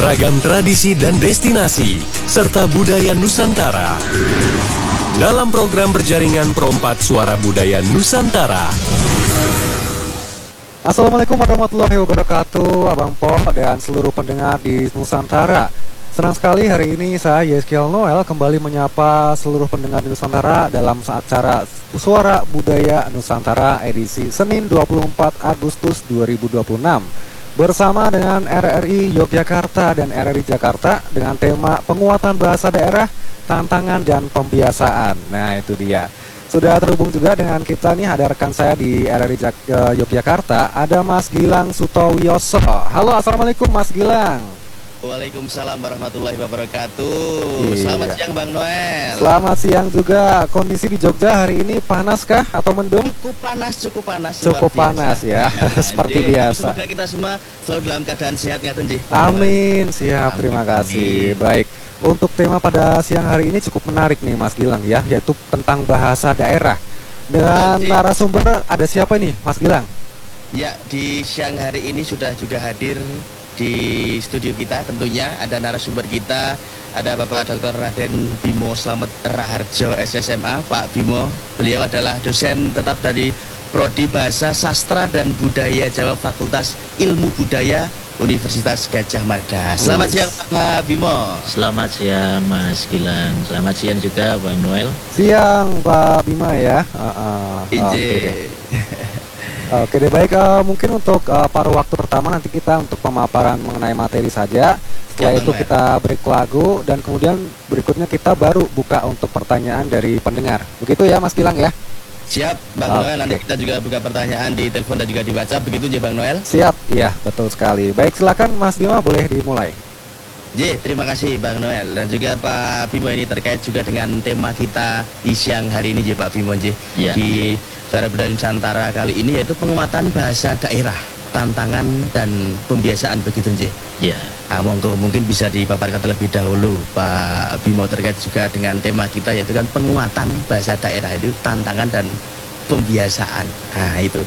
beragam tradisi dan destinasi, serta budaya Nusantara. Dalam program berjaringan Pro4 Suara Budaya Nusantara. Assalamualaikum warahmatullahi wabarakatuh, Abang Po dan seluruh pendengar di Nusantara. Senang sekali hari ini saya Yeskiel Noel kembali menyapa seluruh pendengar di Nusantara dalam acara Suara Budaya Nusantara edisi Senin 24 Agustus 2026 bersama dengan RRI Yogyakarta dan RRI Jakarta dengan tema penguatan bahasa daerah, tantangan dan pembiasaan. Nah, itu dia. Sudah terhubung juga dengan kita nih, ada rekan saya di RRI Yogyakarta, ada Mas Gilang Sutowiyoso. Halo, assalamualaikum Mas Gilang. Waalaikumsalam warahmatullahi wabarakatuh. Selamat siang Bang Noel. Selamat siang juga. Kondisi di Jogja hari ini panas kah atau mendung? Cukup panas. Cukup panas ya, seperti biasa. Semoga kita semua selalu dalam keadaan sehat ya Tenji. Amin, siap, terima kasih. Baik, untuk tema pada siang hari ini cukup menarik nih Mas Gilang ya, yaitu tentang bahasa daerah. Dengan narasumber ada siapa nih Mas Gilang? Ya, di siang hari ini sudah juga hadir di studio kita, tentunya ada narasumber kita, ada Bapak Dr. Raden Bimo Slamet Raharjo SSMA. Pak Bimo, beliau adalah dosen tetap dari Prodi Bahasa Sastra dan Budaya Jawa Fakultas Ilmu Budaya Universitas Gadjah Mada. Selamat siang Pak Bimo. Selamat siang Mas Gilang. Selamat siang juga Bang Noel. Siang Pak Bima ya. Oke deh, baik, mungkin untuk paruh waktu pertama nanti kita untuk pemaparan mengenai materi saja. Setelah itu kita break lagu dan kemudian berikutnya kita baru buka untuk pertanyaan dari pendengar. Begitu ya Mas Gilang ya? Siap Bang Noel, nanti kita juga buka pertanyaan di telepon dan juga di WhatsApp, begitu ya Bang Noel? Siap, iya betul sekali. Baik, silakan Mas Bima, boleh dimulai. Terima kasih Bang Noel dan juga Pak Bimo, ini terkait juga dengan tema kita di siang hari ini Pak Bimo di Suara Budaya Nusantara kali ini, yaitu penguatan bahasa daerah, tantangan dan pembiasaan, begitu Nji. Ya. Monggo mungkin bisa dipaparkan terlebih dahulu Pak Bimo terkait juga dengan tema kita, yaitu kan penguatan bahasa daerah itu tantangan dan pembiasaan. Nah itu.